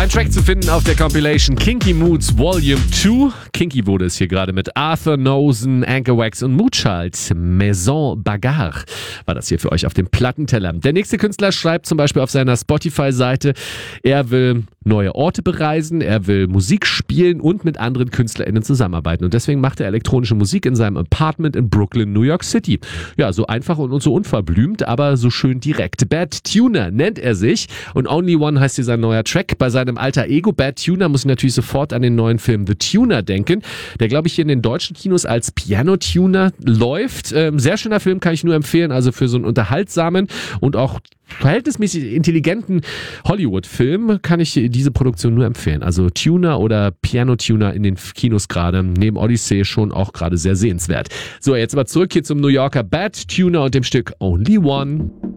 Ein Track zu finden auf der Compilation Kinky Moods Volume 2. Kinky wurde es hier gerade mit Arthur Nosen, Anchor Wax und Moonchild. Maison Bagarre war das hier für euch auf dem Plattenteller. Der nächste Künstler schreibt zum Beispiel auf seiner Spotify-Seite, er will neue Orte bereisen, er will Musik spielen und mit anderen KünstlerInnen zusammenarbeiten. Und deswegen macht er elektronische Musik in seinem Apartment in Brooklyn, New York City. Ja, so einfach und so unverblümt, aber so schön direkt. Bad Tuner nennt er sich und Only One heißt hier sein neuer Track. Bei seinem alter Ego Bad Tuner muss ich natürlich sofort an den neuen Film The Tuner denken, der, glaube ich, hier in den deutschen Kinos als Piano-Tuner läuft. Sehr schöner Film, kann ich nur empfehlen, also für so einen unterhaltsamen und auch verhältnismäßig intelligenten Hollywood-Film kann ich diese Produktion nur empfehlen. Also Tuner oder Piano-Tuner in den Kinos gerade, neben Odyssey schon auch gerade sehr sehenswert. So, jetzt aber zurück hier zum New Yorker Bad Tuner und dem Stück Only One.